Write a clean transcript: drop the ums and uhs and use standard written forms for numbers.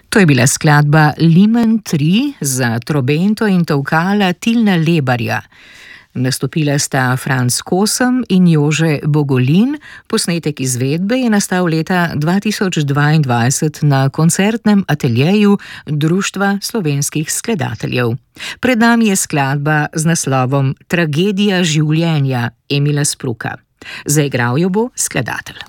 To je bila skladba Limen 3 za trobento in tolkala Tilna Lebarja. Nastopila sta Franc Kosem in Jože Bogolin, posnetek izvedbe je nastal leta 2022 na koncertnem ateljeju Društva slovenskih skladateljev. Pred nami je skladba z naslovom Tragedija življenja Emila Spruka. Zaigral jo bo skladatelj.